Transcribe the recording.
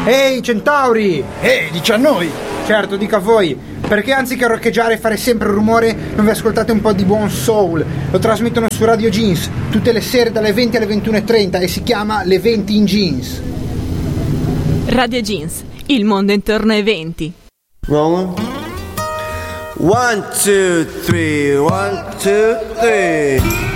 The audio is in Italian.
Ehi centauri! Dici a noi! Certo, dica a voi, perché anziché roccheggiare e fare sempre rumore non vi ascoltate un po' di buon soul? Lo trasmettono su Radio Jeans tutte le sere dalle 20 alle 21:30 e si chiama Le 20 in Jeans. Radio Jeans, il mondo intorno ai 20. Rolling. 1, 2, 3, 1, 2, 3.